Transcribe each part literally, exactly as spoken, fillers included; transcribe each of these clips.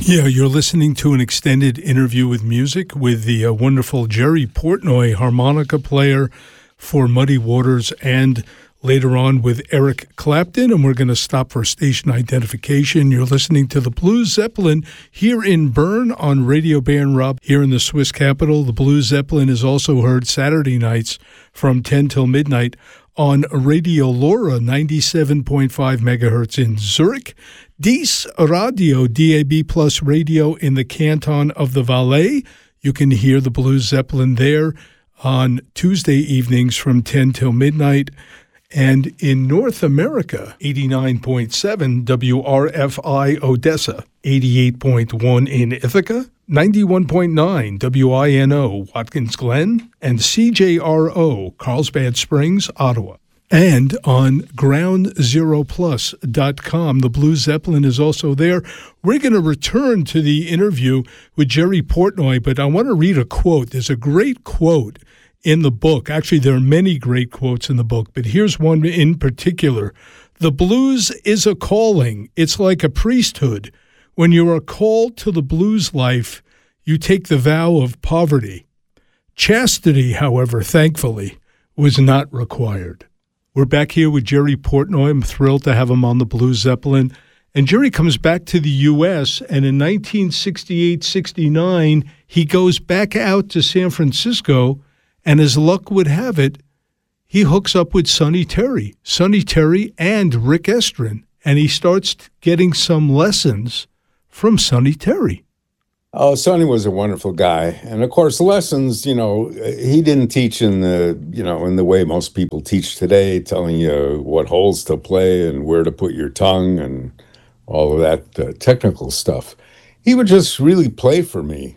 Yeah, you're listening to an extended interview with music with the uh, wonderful Jerry Portnoy, harmonica player for Muddy Waters, and later on with Eric Clapton. And we're going to stop for station identification. You're listening to the Blues Zeppelin here in Bern on Radio Band Rob here in the Swiss capital. The Blues Zeppelin is also heard Saturday nights from ten till midnight on Radio Laura, ninety-seven point five megahertz in Zurich, Dies Radio, D A B Plus radio in the Canton of the Valais. You can hear the Blues Zeppelin there on Tuesday evenings from ten till midnight. And in North America, eighty-nine point seven W R F I Odessa, eighty-eight point one in Ithaca, ninety-one point nine W I N O Watkins Glen, and C J R O Carlsbad Springs, Ottawa. And on ground zero plus dot com, the Blues Zeppelin is also there. We're going to return to the interview with Jerry Portnoy, but I want to read a quote. There's a great quote in the book. Actually, there are many great quotes in the book, but here's one in particular. The blues is a calling. It's like a priesthood. When you are called to the blues life, you take the vow of poverty. Chastity, however, thankfully, was not required. We're back here with Jerry Portnoy. I'm thrilled to have him on the Blues Zeppelin. And Jerry comes back to the U S, and in nineteen sixty-eight sixty-nine, he goes back out to San Francisco, and as luck would have it, he hooks up with Sonny Terry, Sonny Terry and Rick Estrin, and he starts getting some lessons from Sonny Terry. Oh, Sonny was a wonderful guy. And of course, lessons, you know, he didn't teach in the, you know, in the way most people teach today, telling you what holes to play and where to put your tongue and all of that uh, technical stuff. He would just really play for me.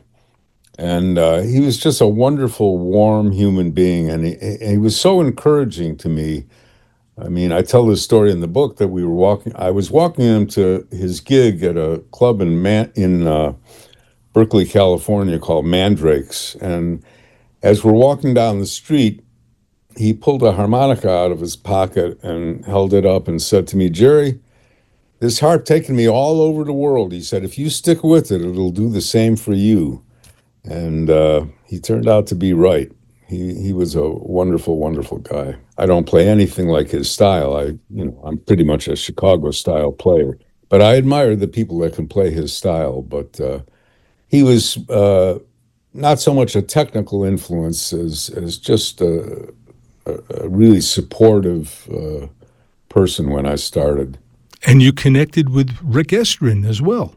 And uh, he was just a wonderful, warm human being. And he, he was so encouraging to me. I mean, I tell this story in the book that we were walking, I was walking him to his gig at a club in, Man, in uh, Berkeley, California called Mandrakes. And as we're walking down the street, he pulled a harmonica out of his pocket and held it up and said to me, "Jerry, this harp taking me all over the world." He said, "If you stick with it, it'll do the same for you." And uh, he turned out to be right. He he was a wonderful, wonderful guy. I don't play anything like his style. I, you know, I'm pretty much a Chicago style player, but I admire the people that can play his style. But uh, he was uh, not so much a technical influence as as just a, a, a really supportive uh, person when I started. And you connected with Rick Estrin as well.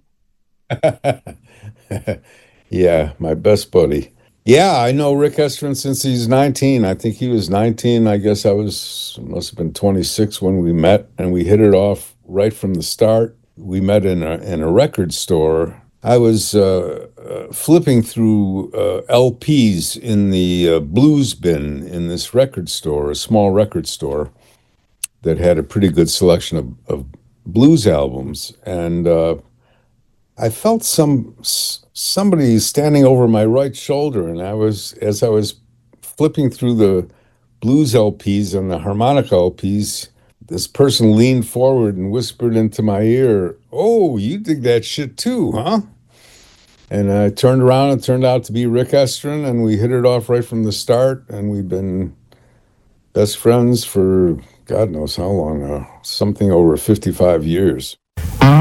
Yeah, my best buddy. Yeah, I know Rick Estrin since he's nineteen. I think he was nineteen. I guess I was, must have been twenty-six when we met, and we hit it off right from the start. We met in a, in a record store. I was uh, uh, flipping through uh, L Ps in the uh, blues bin in this record store, a small record store that had a pretty good selection of, of blues albums. And uh, I felt some somebody standing over my right shoulder, and I was, as I was flipping through the blues L Ps and the harmonica L Ps, this person leaned forward and whispered into my ear, "Oh, you dig that shit too, huh?" And I turned around, and it turned out to be Rick Estrin, and we hit it off right from the start, and we've been best friends for God knows how long now, something over fifty-five years.